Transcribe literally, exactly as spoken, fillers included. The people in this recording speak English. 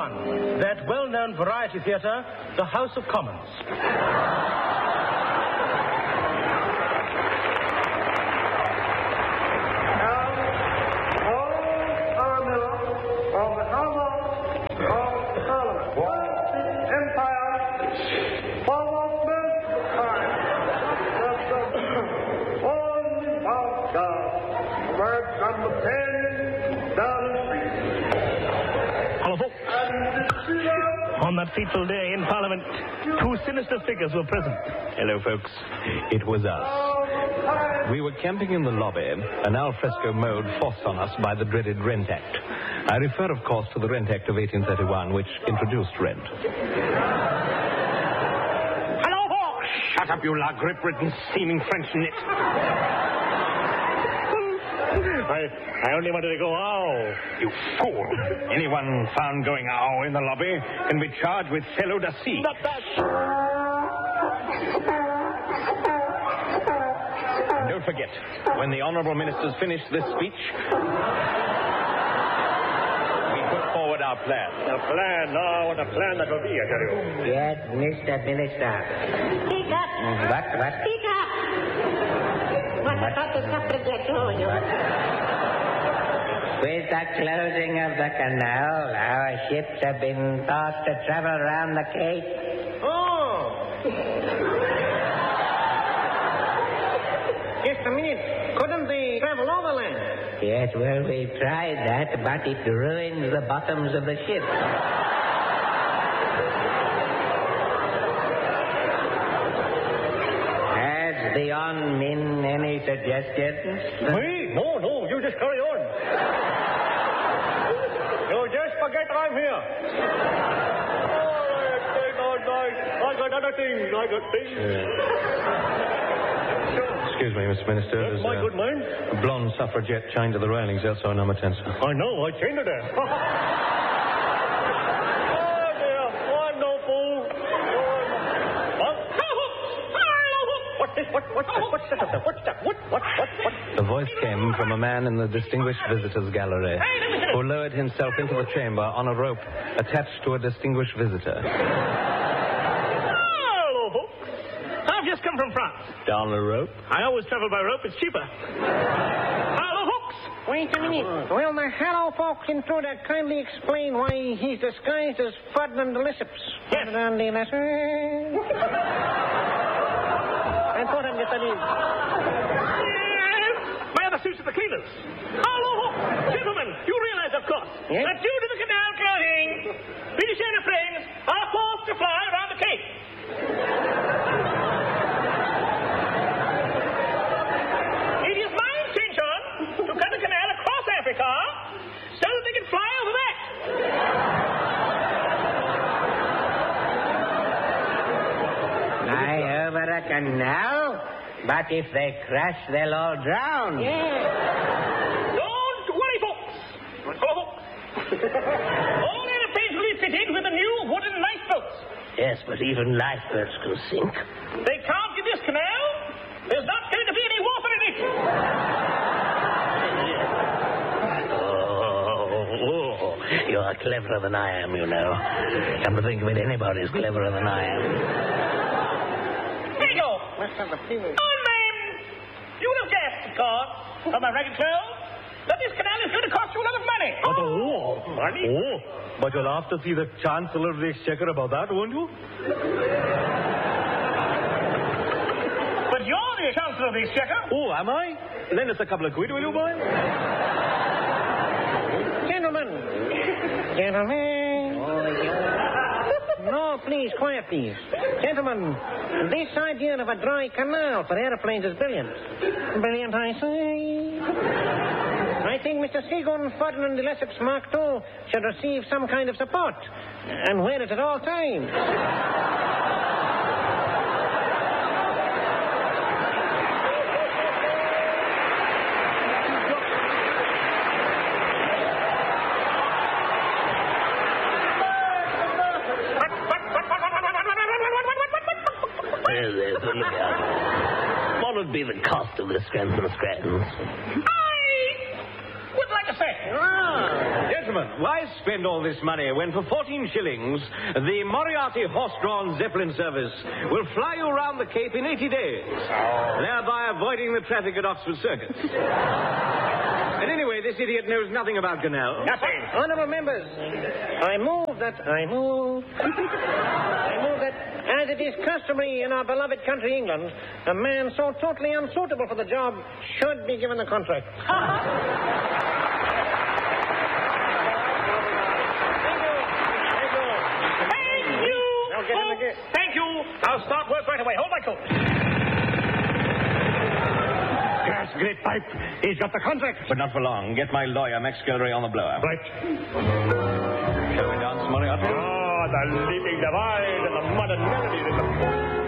thirty-one, that well-known variety theatre, the House of Commons. On that fateful day in Parliament, two sinister figures were present. Hello, folks. It was us. We were camping in the lobby, an al fresco mode forced on us by the dreaded Rent Act. I refer, of course, to the Rent Act of eighteen thirty-one, which introduced rent. Hello, folks! Shut up, you la-grip-ridden, steaming French nit. I, I only wanted to go, ow. You fool. Anyone found going ow in the lobby can be charged with felo de se. Not that. And don't forget, when the honourable ministers finish this speech, we put forward our plan. A plan? No, what a plan that will be, I tell you. Yes, Mister Minister. Speak up. What, what? Speak up. What about the suffragette union? With the closing of the canal, our ships have been forced to travel around the Cape. Oh. Just a minute. Couldn't they travel overland? Yes, well, we tried that, but it ruins the bottoms of the ship. Has the on min any suggestions? Me? No, no, you just carry on. You just forget I'm here. All right, all right. I got other things. I got things. Excuse me, Mister Minister. That's my uh, good mind. A blonde suffragette chained to the railings outside number ten, sir. I know. I chained her there. Oh, dear. I'm no fool. Huh? What's this? What, what's that? What's that? What's that? What, what, what, what? The voice came from a man in the Distinguished Visitors Gallery who lowered himself into the chamber on a rope attached to a distinguished visitor. Hello, folks. I've just come from France. Down the rope? I always travel by rope. It's cheaper. Hello, folks. Wait a minute. Will the hello folks intruder kindly explain why he's disguised as Ferdinand de Lesseps? Yes. Ferdinand de Lesseps. I thought I'd get that in. My other suits at the cleaners. Hello, gentlemen. You realize, of course, Yes? that due to the canal closing, British airplanes are forced to fly around the Cape. It is my intention to cut the canal across Africa so that they can fly over that. Fly over a canal? But if they crash, they'll all drown. Don't worry, folks. Hello, folks. All airplanes will be fitted with the new wooden lifeboats. Yes, but even lifeboats can sink. They can't get this canal. There's not going to be any water in it. Oh, you are cleverer than I am, you know. Come to think of it, anybody's cleverer than I am. There you go. Oh, ma'am. You would have guessed, of course, from my ragged clothes, that this canal is going to cost you a lot of money. But oh, money? Oh, but you'll have to see the Chancellor of the Exchequer about that, won't you? But you're the Chancellor of the Exchequer. Oh, am I? Lend us a couple of quid, will you, boy? Gentlemen. Gentlemen. No, please, quiet, please. Gentlemen, this idea of a dry canal for airplanes is brilliant. Brilliant, I say. I think Mister Seagon Ferdinand de Lesseps Mark two should receive some kind of support and wear it at all times. What would be the cost of this Scranton Scrantons? I would like to say. Ah. Yes, gentlemen, why spend all this money when for fourteen shillings the Moriarty horse-drawn Zeppelin service will fly you around the Cape in eighty days, thereby avoiding the traffic at Oxford Circus? And anyway, this idiot knows nothing about canals. Nothing. Honourable members, I move that, I move, I move that, as it is customary in our beloved country, England, a man so totally unsuitable for the job should be given the contract. Thank you. Now get in the Oh, gear. thank you. I'll start work right away. Hold my coat. Gas, great pipe. He's got the contract. But not for long. Get my lawyer, Max Gildery, on the blower. Right. Shall we dance, Moriarty? Ah, the leaping divide and the mud and melodies in the...